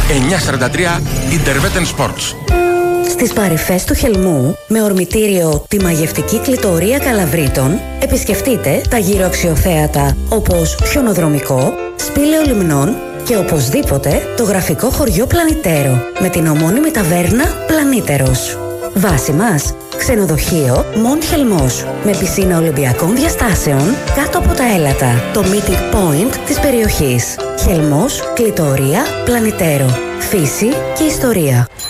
943 Interveten Sports. Στις παρυφές του Χελμού, με ορμητήριο τη μαγευτική κλητορία Καλαβρίτων, επισκεφτείτε τα γύρω αξιοθέατα όπως Χιονοδρομικό, Σπήλαιο Λιμνών και οπωσδήποτε το γραφικό χωριό Πλανητέρο με την ομώνυμη ταβέρνα Πλανήτερος. Βάση μας, ξενοδοχείο Μοντ Χελμός με πισίνα Ολυμπιακών διαστάσεων κάτω από τα έλατα, το meeting point της περιοχής. Χελμός, κλητορία, Πλανητέρο, φύση και ιστορία.